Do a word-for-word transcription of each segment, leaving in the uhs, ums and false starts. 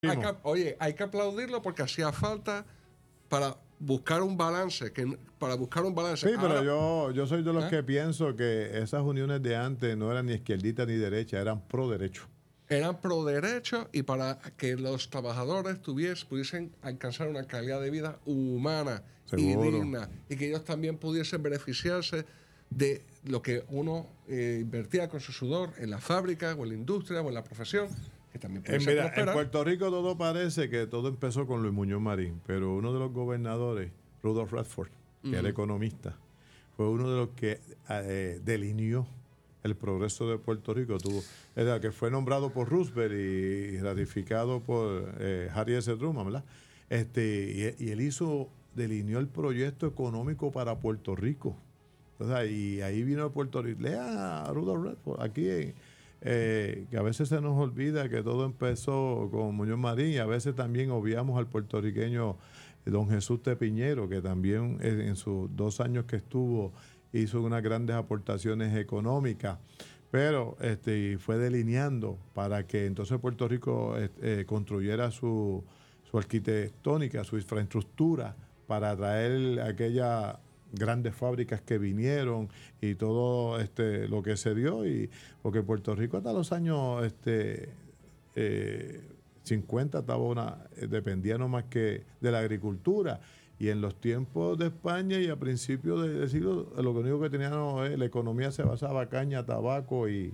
Hay que, oye, hay que aplaudirlo porque hacía falta para buscar un balance, que para buscar un balance. Sí, Ahora, pero yo, yo soy de los ¿eh? que pienso que esas uniones de antes no eran ni izquierdita ni derecha, eran pro derecho. Eran pro derecho y para que los trabajadores tuviesen, pudiesen alcanzar una calidad de vida humana Seguro. y digna, y que ellos también pudiesen beneficiarse de lo que uno eh, invertía con su sudor en la fábrica o en la industria o en la profesión, que también Eh, pudiese mira, prosperar. en Puerto Rico todo parece que todo empezó con Luis Muñoz Marín, pero uno de los gobernadores, Rudolph Radford, que Uh-huh. era economista, fue uno de los que eh, delineó el progreso de Puerto Rico. Tuvo, era que fue nombrado por Roosevelt y ratificado por eh, Harry S. Truman, ¿verdad? Este, y, y él hizo, delineó el proyecto económico para Puerto Rico. O sea, y ahí vino Puerto Rico. Lea a Rudolph Radford aquí en, Eh, que a veces se nos olvida que todo empezó con Muñoz Marín y a veces también obviamos al puertorriqueño don Jesús Tepiñero, que también en, en sus dos años que estuvo hizo unas grandes aportaciones económicas, pero este, fue delineando para que entonces Puerto Rico eh, construyera su, su arquitectónica, su infraestructura para atraer aquella grandes fábricas que vinieron y todo este lo que se dio, y porque Puerto Rico hasta los años este eh, cincuenta estaba una, dependía no más que de la agricultura, y en los tiempos de España y a principios del siglo lo único que tenían eh, la economía se basaba caña, tabaco y,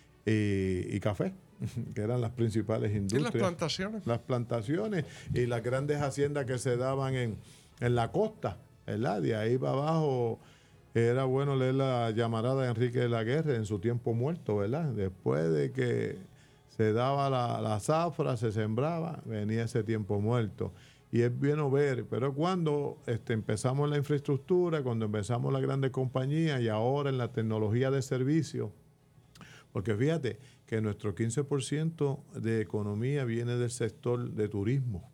y, y café, que eran las principales industrias. ¿Y las plantaciones? Las plantaciones y las grandes haciendas que se daban en, en la costa, ¿verdad? De ahí para abajo era bueno leer la llamarada de Enrique de la Guerra en su tiempo muerto, ¿verdad? Después de que se daba la, la zafra, se sembraba, venía ese tiempo muerto. Y es bueno ver, pero cuando este, empezamos la infraestructura, cuando empezamos las grandes compañías y ahora en la tecnología de servicio, porque fíjate que nuestro quince por ciento de economía viene del sector de turismo.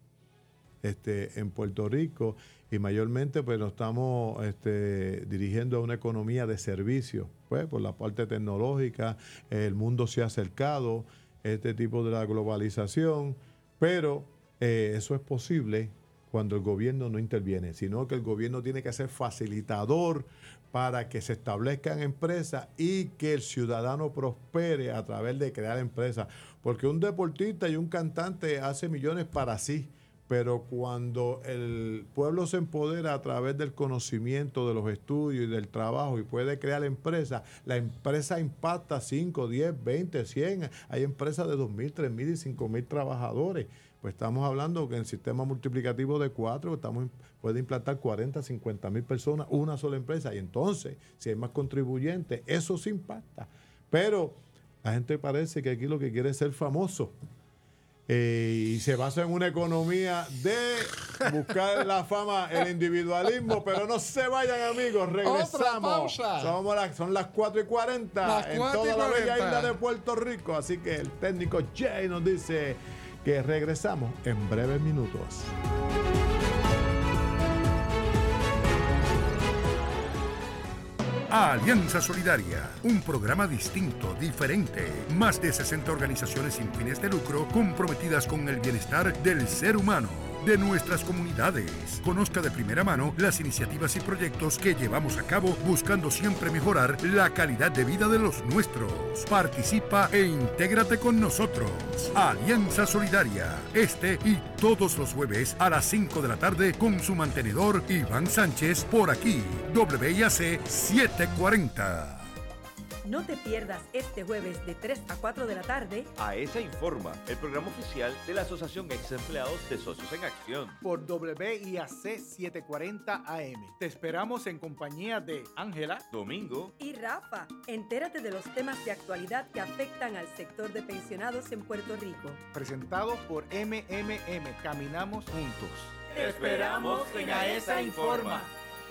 Este, en Puerto Rico, y mayormente pues nos estamos este, dirigiendo a una economía de servicios, pues por la parte tecnológica, el mundo se ha acercado, este tipo de la globalización, pero eh, eso es posible cuando el gobierno no interviene, sino que el gobierno tiene que ser facilitador para que se establezcan empresas y que el ciudadano prospere a través de crear empresas, porque un deportista y un cantante hace millones para sí, pero cuando el pueblo se empodera a través del conocimiento, de los estudios y del trabajo y puede crear empresas, la empresa impacta cinco, diez, veinte, cien. Hay empresas de dos mil, tres mil y cinco mil trabajadores. Pues estamos hablando que en el sistema multiplicativo de cuatro estamos, puede implantar cuarenta, cincuenta mil personas, una sola empresa. Y entonces, si hay más contribuyentes, eso sí impacta. Pero la gente parece que aquí lo que quiere es ser famoso. Eh, y se basa en una economía de buscar la fama, el individualismo, pero no se vayan, amigos, regresamos. Somos las, son las cuatro y cuarenta en toda la bella isla de Puerto Rico, así que el técnico Jay nos dice que regresamos en breves minutos. Alianza Solidaria, un programa distinto, diferente. Más de sesenta organizaciones sin fines de lucro comprometidas con el bienestar del ser humano, de nuestras comunidades. Conozca de primera mano las iniciativas y proyectos que llevamos a cabo buscando siempre mejorar la calidad de vida de los nuestros. Participa e intégrate con nosotros. Alianza Solidaria, este y todos los jueves a las cinco de la tarde con su mantenedor Iván Sánchez por aquí, W I A C setecientos cuarenta. No te pierdas este jueves de tres a cuatro de la tarde A E S A Informa, el programa oficial de la Asociación Ex Empleados de Socios en Acción. Por W I A C setecientos cuarenta A M. Te esperamos en compañía de Ángela, Domingo y Rafa. Entérate de los temas de actualidad que afectan al sector de pensionados en Puerto Rico. presentado por M M M. Caminamos juntos. Te esperamos en A E S A Informa.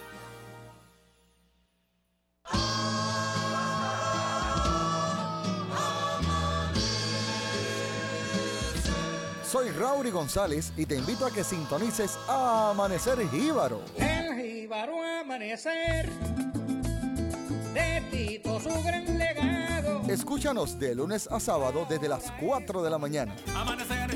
Soy Raury González y te invito a que sintonices a Amanecer Jíbaro. El jíbaro amanecer, de Tito su gran legado. Escúchanos de lunes a sábado desde las cuatro de la mañana. Amanecer